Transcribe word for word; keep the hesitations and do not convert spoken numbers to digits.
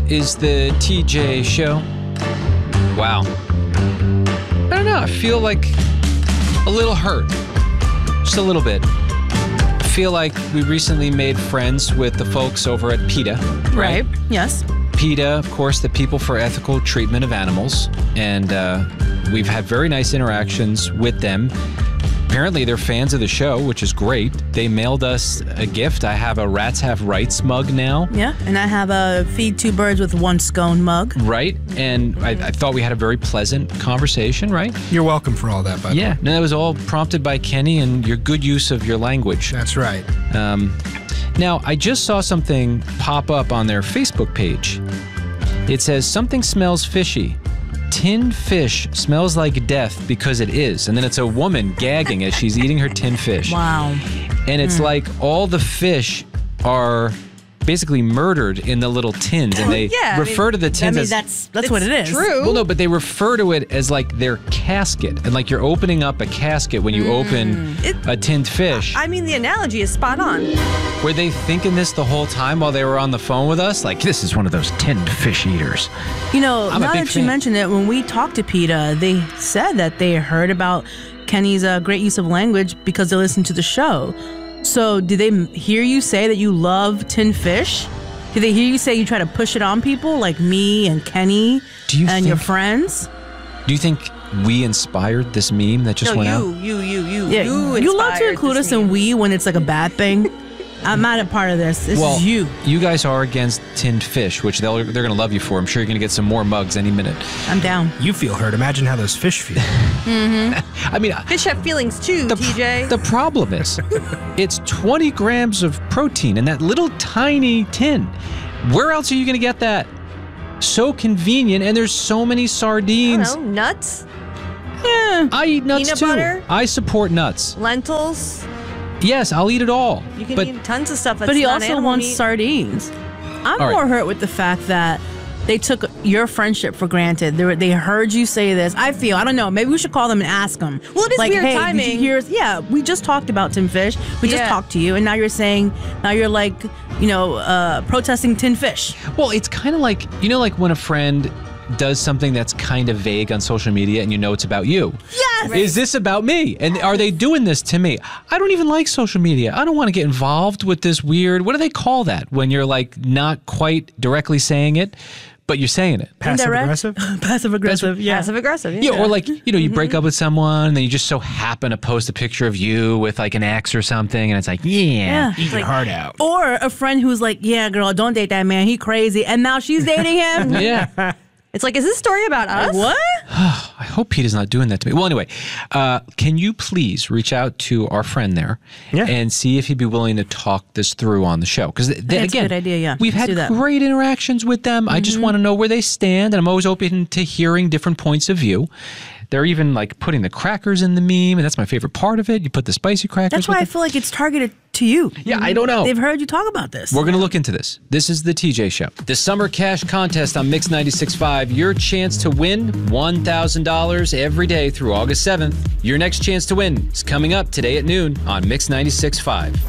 is the T J Show. Wow. I don't know. I feel like a little hurt. Just a little bit. I feel like we recently made friends with the folks over at PETA. Right? Right. Yes. PETA, of course, the People for Ethical Treatment of Animals. And uh, we've had very nice interactions with them. Apparently, they're fans of the show, which is great. They mailed us a gift. I have a Rats Have Rights mug now. Yeah, and I have a Feed Two Birds with One Scone mug. Right, and I, I thought we had a very pleasant conversation, right? You're welcome for all that, by the way. Yeah, and that was all prompted by Kenny and your good use of your language. That's right. Um, now, I just saw something pop up on their Facebook page. It says, something smells fishy. Tinned fish smells like death because it is. And then it's a woman gagging as she's eating her tinned fish. Wow. And it's mm. like all the fish are basically murdered in the little tins, and they yeah, refer I mean, to the tins I mean, as... that's that's what it is. True. Well, no, but they refer to it as like their casket. And like you're opening up a casket when you mm. open it, a tinned fish. I mean, the analogy is spot on. Were they thinking this the whole time while they were on the phone with us? Like, this is one of those tinned fish eaters. You know, I'm now that fan. you mentioned it, when we talked to PETA, they said that they heard about Kenny's uh, great use of language because they listened to the show. So did they hear you say that you love tinned fish? Did they hear you say you try to push it on people like me and Kenny Do you and think, your friends? Do you think we inspired this meme that just no, went you, out? you, you, you, Yeah, you, you love to inspired include this us in meme. we when it's like a bad thing. I'm not a part of this. This well, is you. You guys are against tinned fish, which they'll, they're going to love you for. I'm sure you're going to get some more mugs any minute. I'm down. You feel hurt. Imagine how those fish feel. Mm-hmm. I mean, fish have feelings too, the, T J. The problem is, it's twenty grams of protein in that little tiny tin. Where else are you going to get that? So convenient, and there's so many sardines. I don't know, nuts? Yeah. I eat nuts Peanut too. butter? I support nuts. Lentils? Yes, I'll eat it all. You can but eat tons of stuff that's But he not also animal wants meat. sardines. I'm All more right. hurt with the fact that they took your friendship for granted. They, were, they heard you say this. I feel, I don't know, maybe we should call them and ask them. Well, it is like, weird hey, timing. Did you hear us? Yeah, we just talked about Tin Fish. We just Yeah. talked to you, and now you're saying, now you're like, you know, uh, protesting Tin Fish. Well, it's kind of like, you know, like when a friend does something that's kind of vague on social media and you know it's about you. Yes! Is this about me? And are they doing this to me? I don't even like social media. I don't want to get involved with this weird, what do they call that? When you're like not quite directly saying it, but you're saying it. Passive Indirect? aggressive? Passive aggressive, yeah. Passive aggressive. Yeah, or like, you know, you break up with someone and then you just so happen to post a picture of you with like an ex or something and it's like, yeah. Yeah. Eat your Like- heart out. Or a friend who's like, yeah, girl, don't date that man. He crazy. And now she's dating him. Yeah. It's like, is this story about us? What? I hope Peter's not doing that to me. Well, anyway, uh, can you please reach out to our friend there Yeah. and see if he'd be willing to talk this through on the show? Because that's a again, good idea, yeah. we've Let's had do that. great interactions with them. Mm-hmm. I just want to know where they stand, and I'm always open to hearing different points of view. They're even like putting the crackers in the meme, and that's my favorite part of it. You put the spicy crackers. That's why with I it. feel like it's targeted to you. Yeah, I don't know. They've heard you talk about this. We're going to look into this. This is the T J Show. The Summer Cash Contest on Mix ninety-six point five. Your chance to win one thousand dollars every day through August seventh. Your next chance to win is coming up today at noon on Mix ninety-six point five.